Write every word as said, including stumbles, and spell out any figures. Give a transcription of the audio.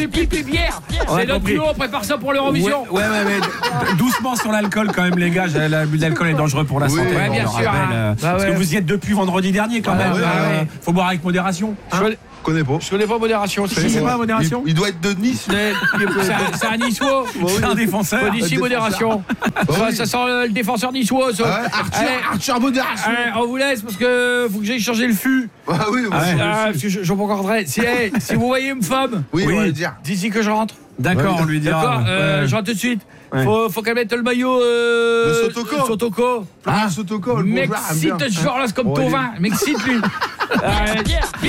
Pipi bière. C'est notre duo, on prépare ça pour l'Eurovision. Ouais, ouais, ouais, mais doucement sur l'alcool quand même, les gars. L'abus d'alcool est dangereux pour la Oui, santé. ouais, bien sûr. Rappelle, euh, bah parce ouais. que vous y êtes depuis vendredi dernier quand Ah, même. ouais, euh, ouais. Faut boire avec modération. Hein je connais pas. Je connais pas modération. Je sais pas modération. Il, il doit être de Nice. C'est un niçois. C'est un défenseur. D'ici modération. Ça, ça sent le défenseur niçois. Ça. Ah ouais, Arthur, Allez, Arthur modération. allez, on vous laisse parce que faut que j'aille changer le fût. Ah oui, Ah ouais. Ah, parce que je je m'en encore si, hey, si vous voyez une femme, oui, Oui. on va le dire. d'ici que je rentre. D'accord, on lui dira. D'accord, euh, Ouais. je rentre tout de suite. Ouais. Faut, faut qu'elle mette le maillot euh, De Sotoko. Sotoko. Ah, Sotoko, le bon joueur, aime bien. M'excite ce genre là, c'est comme Ouais, ton vin. M'excite lui. Euh,